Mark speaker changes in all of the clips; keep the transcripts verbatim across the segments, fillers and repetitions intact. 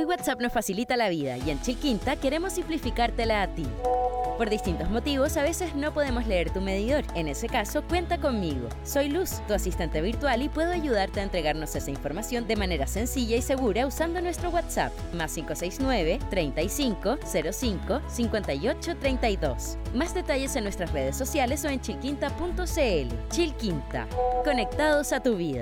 Speaker 1: WhatsApp nos facilita la vida y en Chilquinta queremos simplificártela a ti. Por distintos motivos, a veces no podemos leer tu medidor. En ese caso, cuenta conmigo. Soy Luz, tu asistente virtual, y puedo ayudarte a entregarnos esa información de manera sencilla y segura usando nuestro WhatsApp, más cinco seis nueve, treinta y cinco, cero cinco, cincuenta y ocho, treinta y dos. Más detalles en nuestras redes sociales o en chilquinta punto c l. Chilquinta, conectados a tu vida.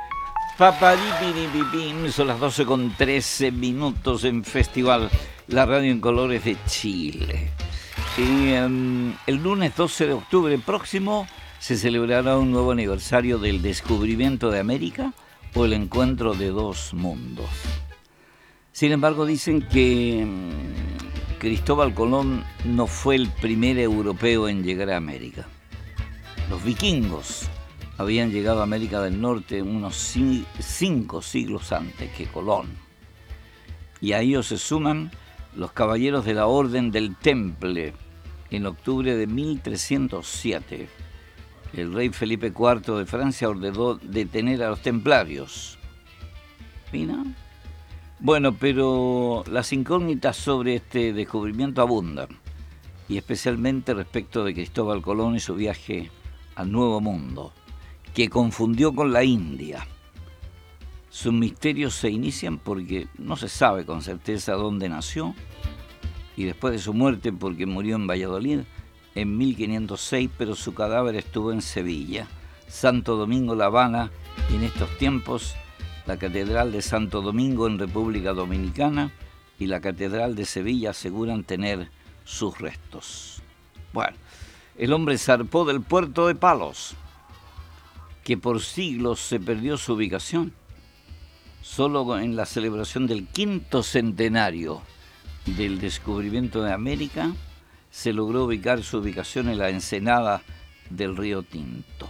Speaker 2: Paparipiripipim, son las doce con trece minutos en Festival, la radio en colores de Chile. Y um, el lunes doce de octubre próximo se celebrará un nuevo aniversario del descubrimiento de América o el encuentro de dos mundos. Sin embargo, dicen que um, Cristóbal Colón no fue el primer europeo en llegar a América. Los vikingos habían llegado a América del Norte unos cinco siglos antes que Colón. Y a ellos se suman los caballeros de la Orden del Temple. En octubre de mil trescientos siete, el rey Felipe cuarto de Francia ordenó detener a los templarios. ¿Mira? Bueno, pero las incógnitas sobre este descubrimiento abundan, y especialmente respecto de Cristóbal Colón y su viaje al Nuevo Mundo, que confundió con la India. Sus misterios se inician porque no se sabe con certeza dónde nació, y después de su muerte, porque murió en Valladolid en mil quinientos seis, pero su cadáver estuvo en Sevilla, Santo Domingo, La Habana, y en estos tiempos la Catedral de Santo Domingo en República Dominicana y la Catedral de Sevilla aseguran tener sus restos. Bueno, el hombre zarpó del puerto de Palos, que por siglos se perdió su ubicación. Solo en la celebración del quinto centenario del descubrimiento de América se logró ubicar su ubicación en la ensenada del río Tinto.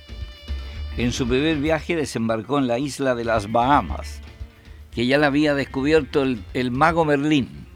Speaker 2: En su primer viaje desembarcó en la isla de las Bahamas, que ya la había descubierto el, el mago Merlín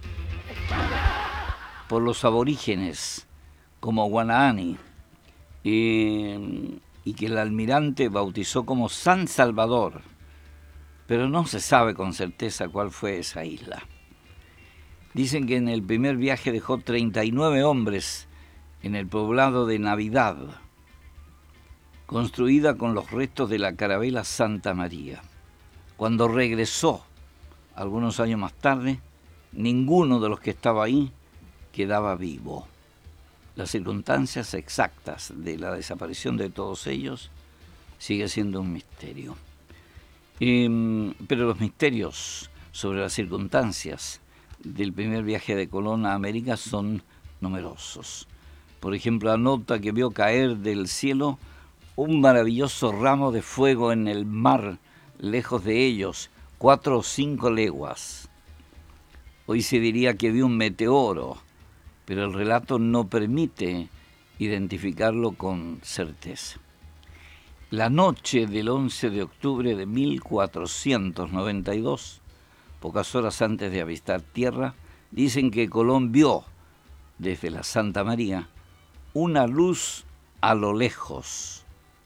Speaker 2: por los aborígenes como Guanaani, eh, y que el almirante bautizó como San Salvador, pero no se sabe con certeza cuál fue esa isla. Dicen que en el primer viaje dejó treinta y nueve hombres en el poblado de Navidad, construida con los restos de la carabela Santa María. Cuando regresó, algunos años más tarde, ninguno de los que estaba ahí quedaba vivo. Las circunstancias exactas de la desaparición de todos ellos sigue siendo un misterio. Eh, pero los misterios sobre las circunstancias del primer viaje de Colón a América son numerosos. Por ejemplo, anota que vio caer del cielo un maravilloso ramo de fuego en el mar, lejos de ellos, cuatro o cinco leguas. Hoy se diría que vio un meteoro, pero el relato no permite identificarlo con certeza. La noche del once de octubre de mil cuatrocientos noventa y dos, pocas horas antes de avistar tierra, dicen que Colón vio desde la Santa María una luz a lo lejos.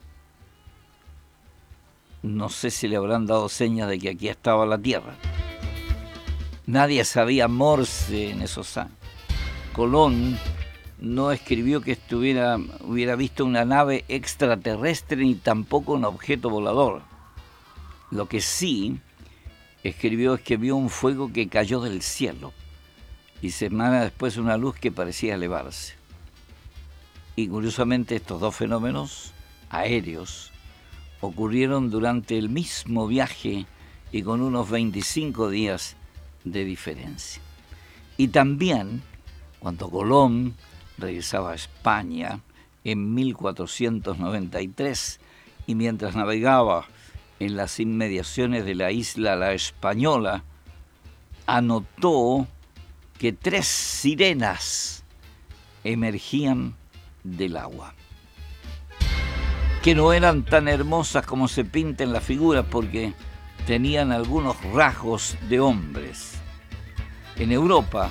Speaker 2: No sé si le habrán dado señas de que aquí estaba la tierra. Nadie sabía Morse en esos años. Colón no escribió que estuviera, hubiera visto una nave extraterrestre ni tampoco un objeto volador. Lo que sí escribió es que vio un fuego que cayó del cielo y semana después una luz que parecía elevarse. Y curiosamente estos dos fenómenos aéreos ocurrieron durante el mismo viaje y con unos veinticinco días de diferencia. Y también cuando Colón regresaba a España en mil cuatrocientos noventa y tres y mientras navegaba en las inmediaciones de la isla La Española, anotó que tres sirenas emergían del agua, que no eran tan hermosas como se pinta en las figuras porque tenían algunos rasgos de hombres. En Europa